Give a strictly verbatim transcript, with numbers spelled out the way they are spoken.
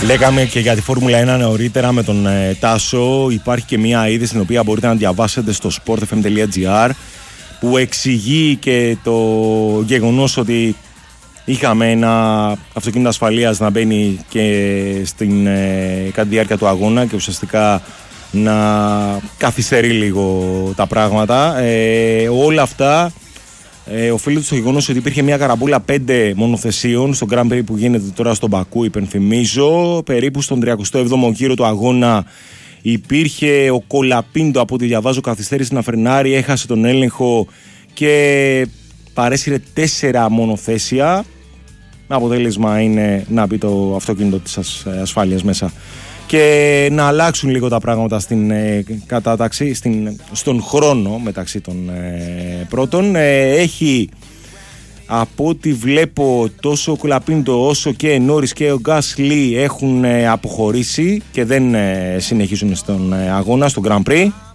Λέγαμε και για τη Φόρμουλα ένα νωρίτερα με τον ε, Τάσο. Υπάρχει και μια είδηση την οποία μπορείτε να διαβάσετε στο sport f m dot g r που εξηγεί και το γεγονός ότι είχαμε ένα αυτοκίνητο ασφαλείας να μπαίνει και στην, ε, κατά τη διάρκεια του αγώνα και ουσιαστικά να καθυστερεί λίγο τα πράγματα. Ε, όλα αυτά ε, οφείλεται στο γεγονός ότι υπήρχε μια καραμπούλα πέντε μονοθεσίων στο Grand Prix που γίνεται τώρα στον Μπακού, υπενθυμίζω. Περίπου στον τριακοστό έβδομο γύρο του αγώνα υπήρχε ο Κολαπίντο, από ό,τι διαβάζω, καθυστέρησε να φρενάρει, έχασε τον έλεγχο και παρέσυρε τέσσερα μονοθέσια. Αποτέλεσμα είναι να μπει το αυτοκίνητο της ασφάλειας μέσα και να αλλάξουν λίγο τα πράγματα στην ε, κατάταξη, στην, στον χρόνο μεταξύ των ε, πρώτων. Ε, έχει, από ό,τι βλέπω, τόσο ο Κολαπίντο όσο και Νόρις και ο Γκάσλι έχουν ε, αποχωρήσει και δεν ε, συνεχίζουν στον ε, αγώνα, στον Grand Prix.